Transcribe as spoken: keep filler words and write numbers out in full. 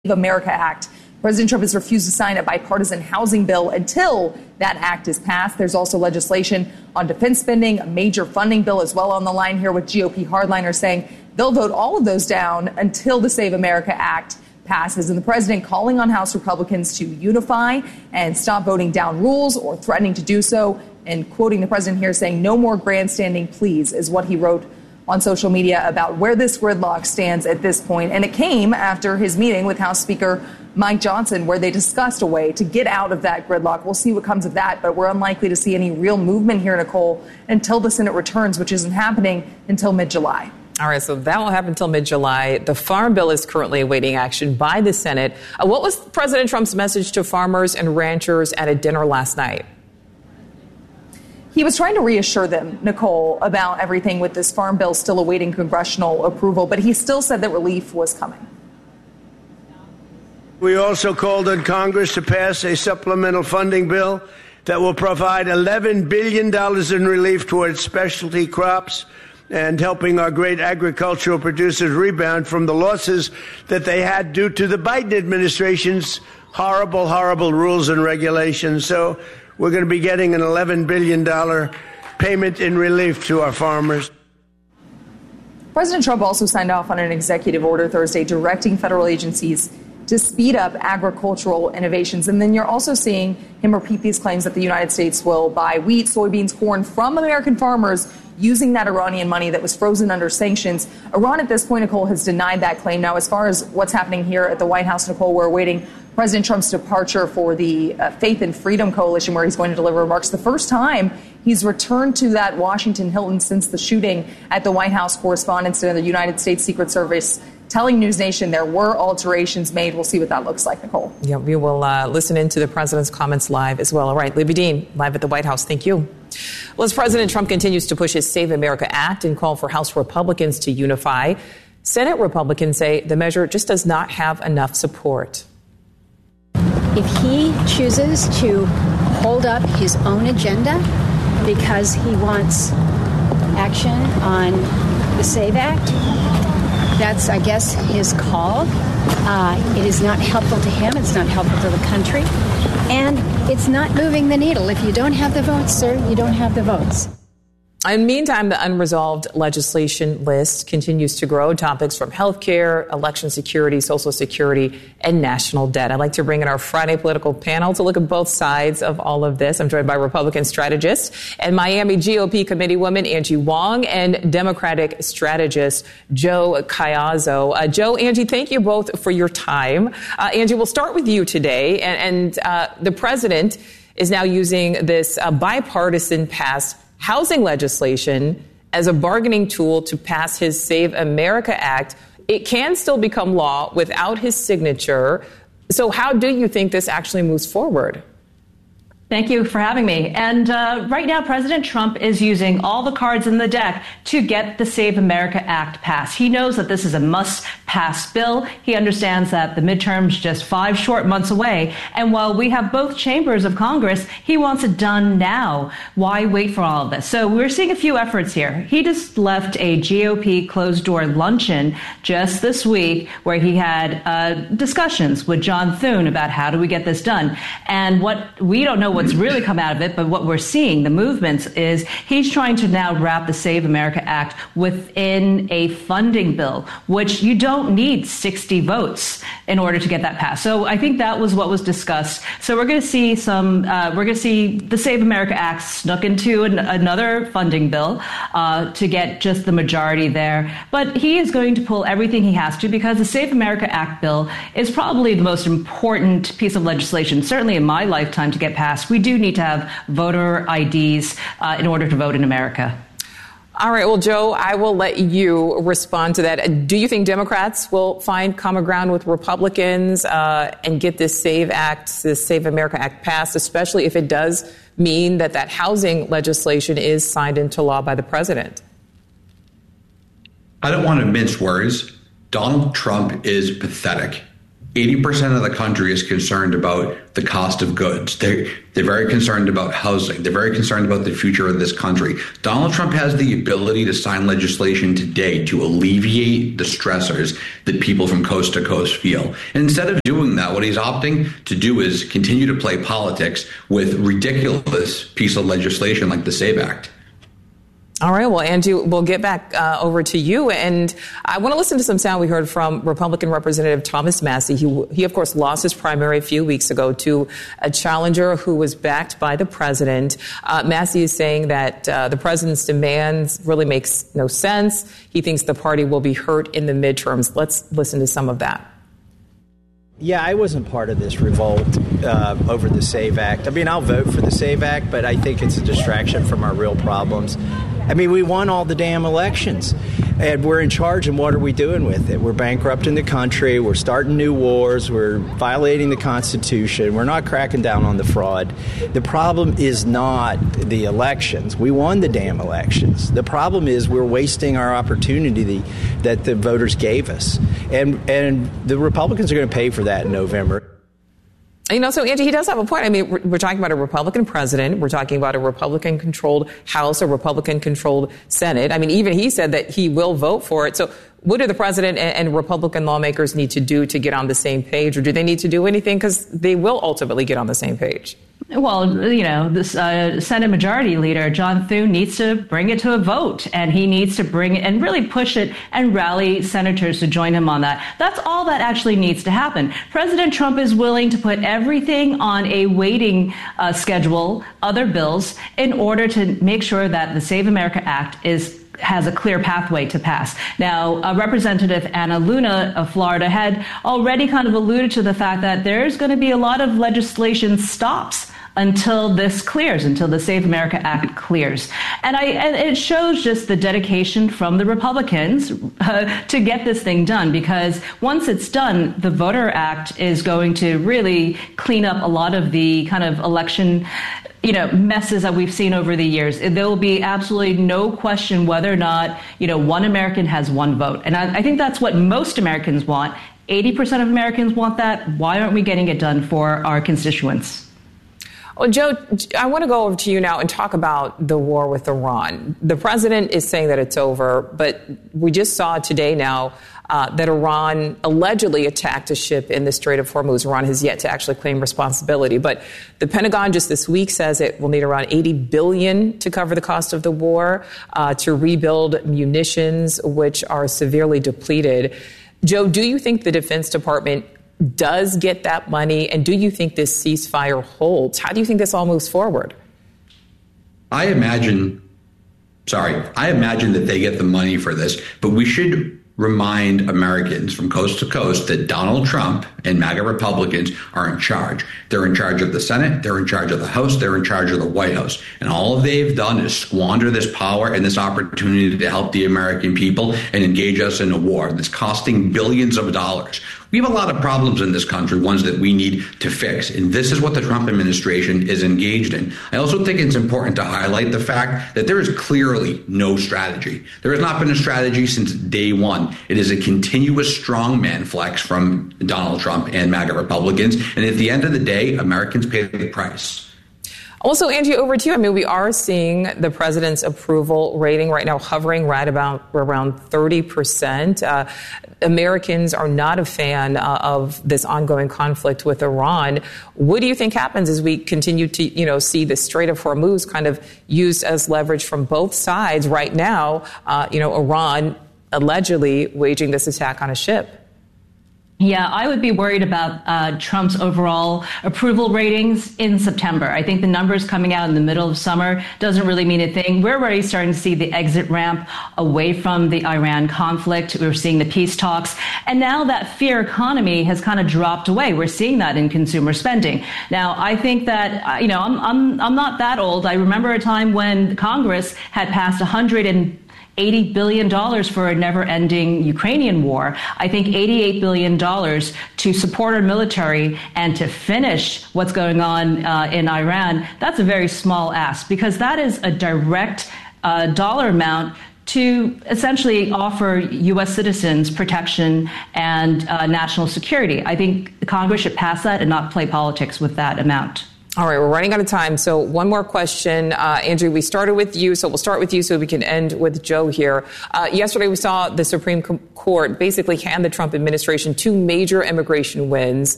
America Act. President Trump has refused to sign a bipartisan housing bill until that act is passed. There's also legislation on defense spending, a major funding bill as well on the line here with G O P hardliners saying they'll vote all of those down until the Save America Act passes. And the president calling on House Republicans to unify and stop voting down rules or threatening to do so. And quoting the president here saying no more grandstanding, please, is what he wrote on social media about where this gridlock stands at this point. And it came after his meeting with House Speaker Mike Johnson, where they discussed a way to get out of that gridlock. We'll see what comes of that, but we're unlikely to see any real movement here, Nicole, until the Senate returns, which isn't happening until mid-July. All right, so that won't happen until mid-July. The Farm Bill is currently awaiting action by the Senate. Uh, what was President Trump's message to farmers and ranchers at a dinner last night? He was trying to reassure them, Nicole, about everything with this Farm Bill still awaiting congressional approval, but he still said that relief was coming. We also called on Congress to pass a supplemental funding bill that will provide eleven billion dollars in relief towards specialty crops and helping our great agricultural producers rebound from the losses that they had due to the Biden administration's horrible, horrible rules and regulations. So we're going to be getting an eleven billion dollars payment in relief to our farmers. President Trump also signed off on an executive order Thursday directing federal agencies to speed up agricultural innovations. And then you're also seeing him repeat these claims that the United States will buy wheat, soybeans, corn from American farmers using that Iranian money that was frozen under sanctions. Iran at this point, Nicole, has denied that claim. Now, as far as what's happening here at the White House, Nicole, we're awaiting President Trump's departure for the uh, Faith and Freedom Coalition, where he's going to deliver remarks. The first time he's returned to that Washington Hilton since the shooting at the White House Correspondents' Center. The United States Secret Service telling News Nation there were alterations made. We'll see what that looks like, Nicole. Yeah, we will uh, listen into the president's comments live as well. All right, Libby Dean, live at the White House. Thank you. Well, as President Trump continues to push his Save America Act and call for House Republicans to unify, Senate Republicans say the measure just does not have enough support. If he chooses to hold up his own agenda because he wants action on the SAVE Act, that's, I guess, his call. Uh, it is not helpful to him. It's not helpful to the country. And it's not moving the needle. If you don't have the votes, sir, you don't have the votes. In the meantime, the unresolved legislation list continues to grow. Topics from health care, election security, social security, and national debt. I'd like to bring in our Friday political panel to look at both sides of all of this. I'm joined by Republican strategist and Miami G O P committeewoman Angie Wong and Democratic strategist Joe Caiazzo. Uh, Joe, Angie, thank you both for your time. Uh, Angie, we'll start with you today. And, and uh, the president is now using this uh, bipartisan pass housing legislation as a bargaining tool to pass his Save America Act. It can still become law without his signature. So how do you think this actually moves forward? Thank you for having me. And uh, right now, President Trump is using all the cards in the deck to get the Save America Act passed. He knows that this is a must-pass bill. He understands that the midterm's just five short months away. And while we have both chambers of Congress, he wants it done now. Why wait for all of this? So we're seeing a few efforts here. He just left a G O P closed-door luncheon just this week where he had uh, discussions with John Thune about how do we get this done. And what we don't know what what's really come out of it, but what we're seeing, the movements, is he's trying to now wrap the Save America Act within a funding bill, which you don't need sixty votes in order to get that passed. So I think that was what was discussed. So we're going to see some, uh, we're going to see the Save America Act snuck into an, another funding bill uh, to get just the majority there. But he is going to pull everything he has to because the Save America Act bill is probably the most important piece of legislation, certainly in my lifetime, to get passed. We do need to have voter I Ds uh, in order to vote in America. All right. Well, Joe, I will let you respond to that. Do you think Democrats will find common ground with Republicans uh, and get this SAVE Act, this Save America Act passed, especially if it does mean that that housing legislation is signed into law by the president? I don't want to mince words. Donald Trump is pathetic. eighty percent of the country is concerned about the cost of goods. They're, they're very concerned about housing. They're very concerned about the future of this country. Donald Trump has the ability to sign legislation today to alleviate the stressors that people from coast to coast feel. And instead of doing that, what he's opting to do is continue to play politics with ridiculous piece of legislation like the SAVE Act. All right. Well, Angie, we'll get back uh, over to you. And I want to listen to some sound we heard from Republican Representative Thomas Massie. He, he, of course, lost his primary a few weeks ago to a challenger who was backed by the president. Uh, Massie is saying that uh, the president's demands really makes no sense. He thinks the party will be hurt in the midterms. Let's listen to some of that. Yeah, I wasn't part of this revolt uh, over the SAVE Act. I mean, I'll vote for the SAVE Act, but I think it's a distraction from our real problems. I mean, we won all the damn elections, and we're in charge, and what are we doing with it? We're bankrupting the country. We're starting new wars. We're violating the Constitution. We're not cracking down on the fraud. The problem is not the elections. We won the damn elections. The problem is we're wasting our opportunity that the voters gave us, and and the Republicans are going to pay for that in November. You know, so Angie, he does have a point. I mean, we're, we're talking about a Republican president. We're talking about a Republican-controlled House, a Republican-controlled Senate. I mean, even he said that he will vote for it. So what do the president and, and Republican lawmakers need to do to get on the same page? Or do they need to do anything? Because they will ultimately get on the same page. Well, you know, this uh, Senate Majority Leader, John Thune, needs to bring it to a vote, and he needs to bring it and really push it and rally senators to join him on that. That's all that actually needs to happen. President Trump is willing to put everything on a waiting uh, schedule, other bills, in order to make sure that the Save America Act is has a clear pathway to pass. Now, uh, Representative Anna Luna of Florida had already kind of alluded to the fact that there's going to be a lot of legislation stops until this clears, until the Save America Act clears. And, I, and it shows just the dedication from the Republicans uh, to get this thing done, because once it's done, the Voter Act is going to really clean up a lot of the kind of election you know, messes that we've seen over the years. There will be absolutely no question whether or not, you know, one American has one vote. And I, I think that's what most Americans want. eighty percent of Americans want that. Why aren't we getting it done for our constituents? Well, Joe, I want to go over to you now and talk about the war with Iran. The president is saying that it's over, but we just saw today now uh, that Iran allegedly attacked a ship in the Strait of Hormuz. Iran has yet to actually claim responsibility. But the Pentagon just this week says it will need around eighty billion dollars to cover the cost of the war, uh, to rebuild munitions, which are severely depleted. Joe, do you think the Defense Department does get that money? And do you think this ceasefire holds? How do you think this all moves forward? I imagine, sorry, I imagine that they get the money for this, but we should remind Americans from coast to coast that Donald Trump and MAGA Republicans are in charge. They're in charge of the Senate, they're in charge of the House, they're in charge of the White House. And all they've done is squander this power and this opportunity to help the American people and engage us in a war that's costing billions of dollars. We have a lot of problems in this country, ones that we need to fix. And this is what the Trump administration is engaged in. I also think it's important to highlight the fact that there is clearly no strategy. There has not been a strategy since day one. It is a continuous strongman flex from Donald Trump and MAGA Republicans. And at the end of the day, Americans pay the price. Also, Angie, over to you. I mean, we are seeing the president's approval rating right now hovering right about around thirty percent. Uh, Americans are not a fan uh, of this ongoing conflict with Iran. What do you think happens as we continue to, you know, see the Strait of Hormuz kind of used as leverage from both sides right now? Uh, you know, Iran allegedly waging this attack on a ship. Yeah, I would be worried about uh, Trump's overall approval ratings in September. I think the numbers coming out in the middle of summer doesn't really mean a thing. We're already starting to see the exit ramp away from the Iran conflict. We're seeing the peace talks. And now that fear economy has kind of dropped away. We're seeing that in consumer spending. Now, I think that, uh, you know, I'm, I'm, I'm not that old. I remember a time when Congress had passed one hundred eighty billion dollars for a never-ending Ukrainian war. I think eighty-eight billion dollars to support our military and to finish what's going on uh, in Iran, that's a very small ask, because that is a direct uh, dollar amount to essentially offer U S citizens protection and uh, national security. I think Congress should pass that and not play politics with that amount. All right, we're running out of time. So one more question. Uh, Andrew, we started with you, so we'll start with you so we can end with Joe here. Uh, yesterday, we saw the Supreme Court basically hand the Trump administration two major immigration wins.